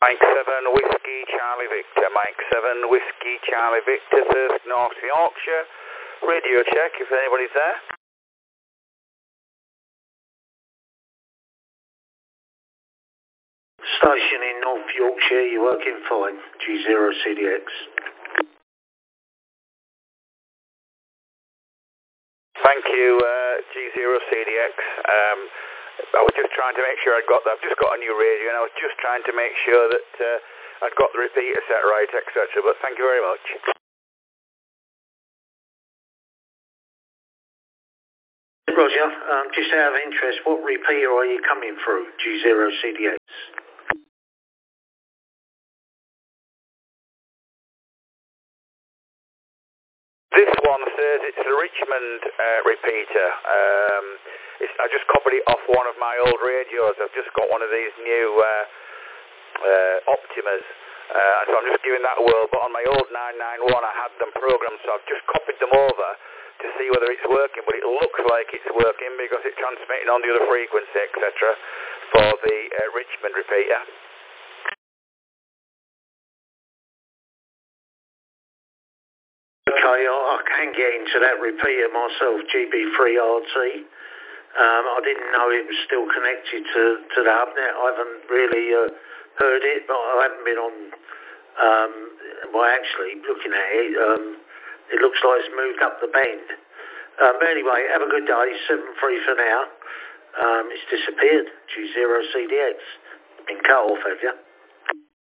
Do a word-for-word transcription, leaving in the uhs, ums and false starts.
Mike seven Whiskey Charlie Victor, Mike seven Whiskey Charlie Victor, Thirst North Yorkshire. Radio check if anybody's there. Station in North Yorkshire, you're working fine. G zero C D X. Thank you, uh, G zero C D X. Um, I was just trying to make sure I'd got that. I've just got a new radio and I was just trying to make sure that uh, I'd got the repeater set right, et cetera. But thank you very much. Roger, um, just out of interest, what repeater are you coming through? G zero C D X. This one says it's the Richmond uh, repeater. Um, it's, I just copied it off one of my old radios. I've just got one of these new uh, uh, Optimas. Uh, so I'm just giving that a whirl. But on my old nine nine one I had them programmed, so I've just copied them over to see whether it's working. But it looks like it's working because it's transmitting on the other frequency, et cetera for the uh, Richmond repeater. Okay, I can get into that repeater myself, G B three R T. Um, I didn't know it was still connected to, to the hubnet. I haven't really uh, heard it, but I haven't been on, um, well actually, looking at it, um, it looks like it's moved up the bend. Um, but anyway, have a good day, seven three for now. Um, it's disappeared, G zero C D X. Been cut off, have you?